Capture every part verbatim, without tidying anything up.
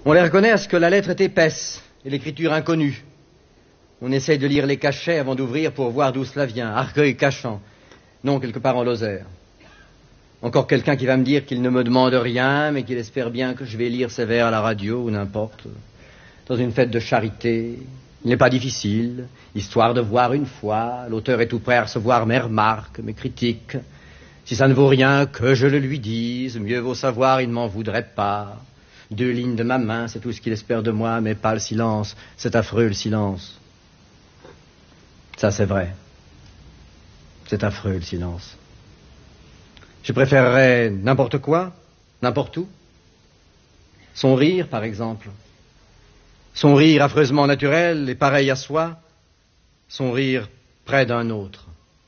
On les reconnaît à ce que la lettre est épaisse et l'écriture inconnue. On essaye de lire les cachets avant d'ouvrir pour voir d'où cela vient. Arcueil cachant. Non, quelque part en Lozère. Encore quelqu'un qui va me dire qu'il ne me demande rien, mais qu'il espère bien que je vais lire ses vers à la radio ou n'importe. Dans une fête de charité. Il n'est pas difficile. Histoire de voir une fois. L'auteur est tout prêt à recevoir mes remarques, mes critiques. Si ça ne vaut rien, que je le lui dise. Mieux vaut savoir, il ne m'en voudrait pas. Deux lignes de ma main, c'est tout ce qu'il espère de moi, mais pas le silence. C'est affreux, le silence. Ça, c'est vrai. C'est affreux, le silence. Je préférerais n'importe quoi, n'importe où. Son rire, par exemple. Son rire affreusement naturel et pareil à soi. Son rire près d'un autre.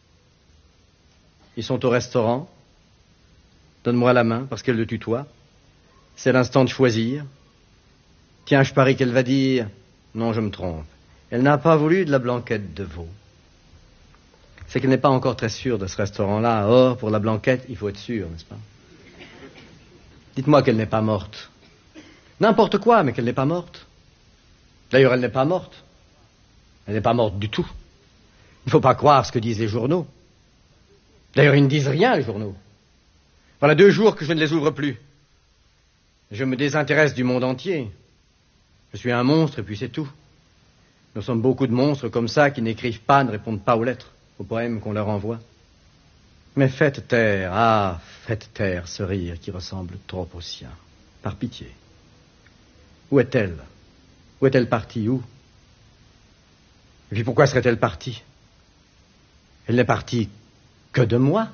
Ils sont au restaurant. Donne-moi la main, parce qu'elle le tutoie. C'est l'instant de choisir. Tiens, je parie qu'elle va dire... Non, je me trompe. Elle n'a pas voulu de la blanquette de veau. C'est qu'elle n'est pas encore très sûre de ce restaurant-là. Or, pour la blanquette, il faut être sûr, n'est-ce pas? Dites-moi qu'elle n'est pas morte. N'importe quoi, mais qu'elle n'est pas morte. D'ailleurs, elle n'est pas morte. Elle n'est pas morte du tout. Il ne faut pas croire ce que disent les journaux. D'ailleurs, ils ne disent rien, les journaux. Voilà deux jours que je ne les ouvre plus. Je me désintéresse du monde entier. Je suis un monstre et puis c'est tout. Nous sommes beaucoup de monstres comme ça qui n'écrivent pas, ne répondent pas aux lettres, aux poèmes qu'on leur envoie. Mais faites taire, ah, faites taire ce rire qui ressemble trop au sien. Par pitié. Où est-elle? Où est-elle partie? Où? Et puis pourquoi serait-elle partie? Elle n'est partie que de moi.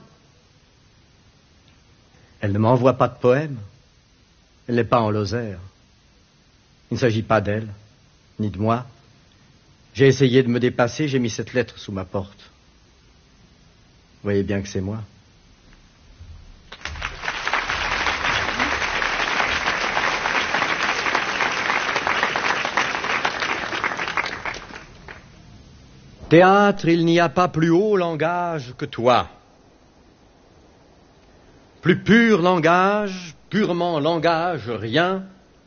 Elle ne m'envoie pas de poèmes. Elle n'est pas en Lozère. Il ne s'agit pas d'elle, ni de moi. J'ai essayé de me dépasser, j'ai mis cette lettre sous ma porte. Vous voyez bien que c'est moi. Théâtre, il n'y a pas plus haut langage que toi. Plus pur langage, purement langage, rien,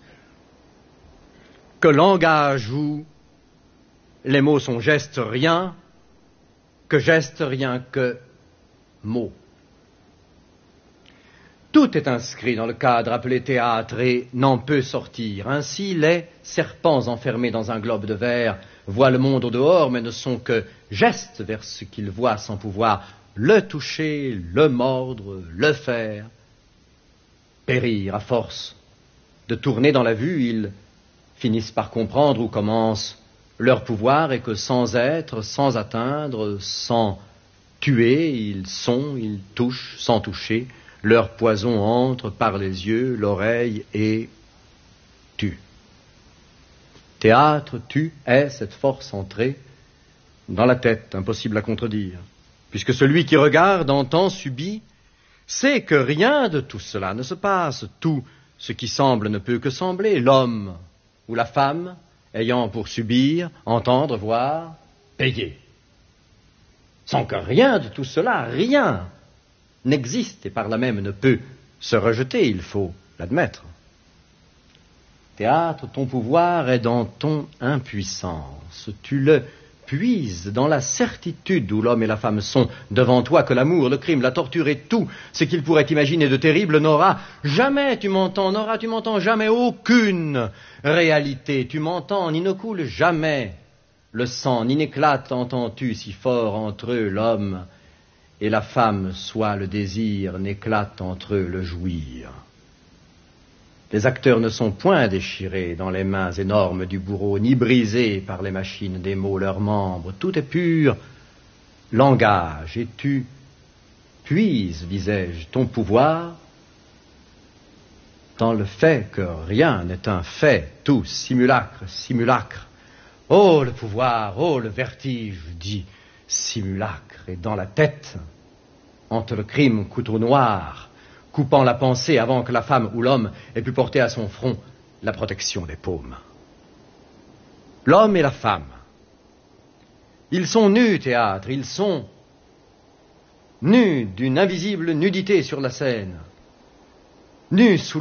que langage où les mots sont gestes rien, que gestes rien que mots. Tout est inscrit dans le cadre appelé théâtre et n'en peut sortir. Ainsi, les serpents enfermés dans un globe de verre voient le monde au dehors, mais ne sont que gestes vers ce qu'ils voient sans pouvoir le toucher, le mordre, le faire. Périr à force de tourner dans la vue, ils finissent par comprendre où commence leur pouvoir et que sans être, sans atteindre, sans tuer, ils sont, ils touchent sans toucher. Leur poison entre par les yeux, l'oreille et tue. Théâtre, tu es cette force entrée dans la tête, impossible à contredire. Puisque celui qui regarde, entend, subit, sait que rien de tout cela ne se passe. Tout ce qui semble ne peut que sembler. L'homme ou la femme, ayant pour subir, entendre, voir, payer. Sans que rien de tout cela, rien, n'existe et par là même ne peut se rejeter, il faut l'admettre. Théâtre, ton pouvoir est dans ton impuissance. Tu le puises dans la certitude où l'homme et la femme sont devant toi, que l'amour, le crime, la torture et tout ce qu'il pourrait imaginer de terrible n'aura jamais, tu m'entends, n'aura, tu m'entends, jamais aucune réalité. Tu m'entends, ni ne coule jamais le sang, ni n'éclate, entends-tu, si fort entre eux l'homme et la femme, soit le désir, n'éclate entre eux le jouir. Les acteurs ne sont point déchirés dans les mains énormes du bourreau, ni brisés par les machines des mots leurs membres. Tout est pur langage, et tu puises, disais-je, ton pouvoir dans le fait que rien n'est un fait, tout simulacre, simulacre. Oh, le pouvoir, oh, le vertige, dit simulacre, et dans la tête, entre le crime couteau noir, coupant la pensée avant que la femme ou l'homme ait pu porter à son front la protection des paumes. L'homme et la femme, ils sont nus, théâtre, ils sont nus d'une invisible nudité sur la scène, nus sous